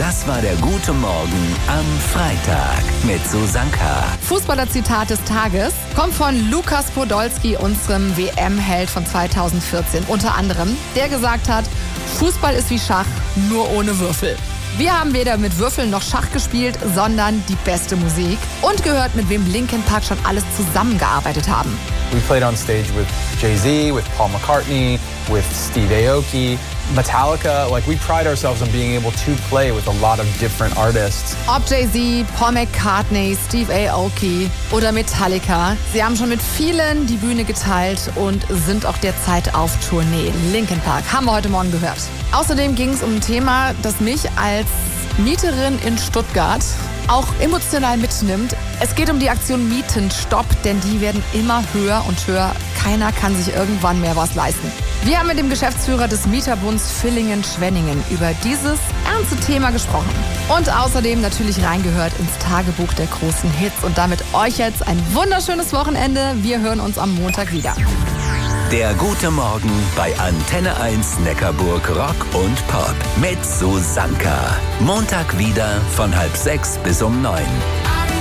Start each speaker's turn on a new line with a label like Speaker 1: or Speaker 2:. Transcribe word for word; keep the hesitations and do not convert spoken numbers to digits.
Speaker 1: Das war der Gute Morgen am Freitag mit Susanka.
Speaker 2: Fußballer-Zitat des Tages kommt von Lukas Podolski, unserem W M-Held von zweitausendvierzehn. Unter anderem, der gesagt hat, Fußball ist wie Schach, nur ohne Würfel. Wir haben weder mit Würfeln noch Schach gespielt, sondern die beste Musik und gehört, mit wem Linkin Park schon alles zusammengearbeitet haben.
Speaker 3: We played on stage with Jay-Z, with Paul McCartney, with Steve Aoki, Metallica. Like, we pride ourselves on being able to play with a lot of different artists.
Speaker 2: Ob Jay-Z, Paul McCartney, Steve Aoki oder Metallica, sie haben schon mit vielen die Bühne geteilt und sind auch derzeit auf Tournee. Linkin Park haben wir heute Morgen gehört. Außerdem ging es um ein Thema, das mich als Mieterin in Stuttgart auch emotional mitnimmt. Es geht um die Aktion Mietenstopp, denn die werden immer höher und höher. Keiner kann sich irgendwann mehr was leisten. Wir haben mit dem Geschäftsführer des Mieterbunds Villingen-Schwenningen über dieses ernste Thema gesprochen. Und außerdem natürlich reingehört ins Tagebuch der großen Hits. Und damit euch jetzt ein wunderschönes Wochenende. Wir hören uns am Montag wieder.
Speaker 1: Der Gute Morgen bei Antenne eins Neckarburg Rock und Pop mit Susanka. Montag wieder von halb sechs bis um neun.